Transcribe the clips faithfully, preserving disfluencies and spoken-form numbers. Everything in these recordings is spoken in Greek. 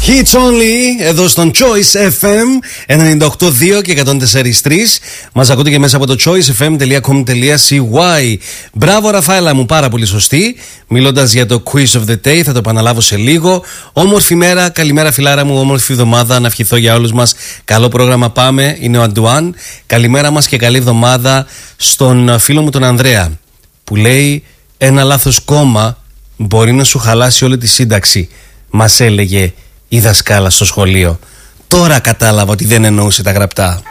Hits Only, εδώ στον Choice εφ εμ ενενήντα οκτώ κόμμα δύο και εκατόν τέσσερα κόμμα τρία. Μας ακούτε και μέσα από το choice εφ εμ τελεία κομ τελεία σι γουάι. Μπράβο Ραφαέλα μου, πάρα πολύ σωστή. Μιλώντας για το Quiz of the Day, θα το επαναλάβω σε λίγο. Όμορφη μέρα, καλημέρα φιλάρα μου, όμορφη εβδομάδα. Να ευχηθώ για όλους μας. Καλό πρόγραμμα πάμε, είναι ο Αντουάν. Καλημέρα μας και καλή εβδομάδα στον φίλο μου τον Ανδρέα, που λέει ένα λάθος κόμμα μπορεί να σου χαλάσει όλη τη σύνταξη. Μας έλεγε η δασκάλα στο σχολείο. Τώρα κατάλαβα ότι δεν εννοούσε τα γραπτά.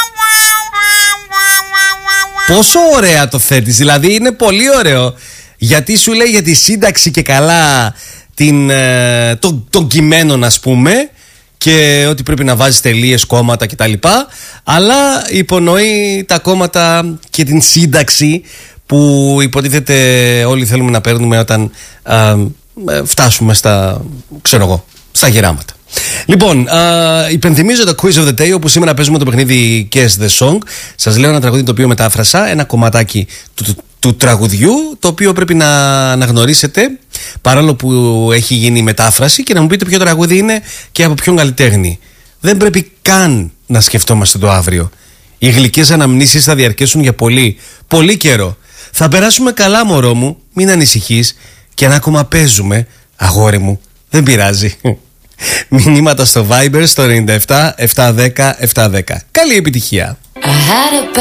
Πόσο ωραία το θέτεις, δηλαδή είναι πολύ ωραίο. Γιατί σου λέει για τη σύνταξη και καλά την, ε, των, των κειμένων, ας πούμε, και ότι πρέπει να βάζεις τελείες, κόμματα κτλ. Αλλά υπονοεί τα κόμματα και την σύνταξη που υποτίθεται όλοι θέλουμε να παίρνουμε όταν α, φτάσουμε στα, ξέρω εγώ, στα γεράματα. Λοιπόν, α, υπενθυμίζω το Quiz of the Day, όπου σήμερα παίζουμε το παιχνίδι Guess the Song. Σας λέω ένα τραγούδι το οποίο μετάφρασα, ένα κομματάκι του, του, του τραγουδιού, το οποίο πρέπει να αναγνωρίσετε παρόλο που έχει γίνει η μετάφραση, και να μου πείτε ποιο τραγούδι είναι και από ποιον καλλιτέχνη. Δεν πρέπει καν να σκεφτόμαστε το αύριο. Οι γλυκές αναμνήσεις θα διαρκέσουν για πολύ, πολύ καιρό. Θα περάσουμε καλά, μωρό μου, μην ανησυχείς. Και αν ακόμα παίζουμε, αγόρι μου, δεν πειράζει. Μηνύματα στο Viber στο ενενήντα επτά επτακόσια δέκα επτακόσια δέκα. Καλή επιτυχία.